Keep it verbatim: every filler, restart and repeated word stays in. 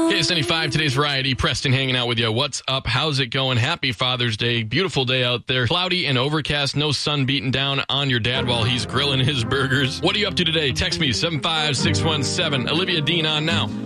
K S ninety-five, today's variety. Preston hanging out with you. What's up? How's it going? Happy Father's Day. Beautiful day out there. Cloudy and overcast. No sun beating down on your dad while he's grilling his burgers. What are you up to today? Text me, seven five six one seven. Olivia Dean on now.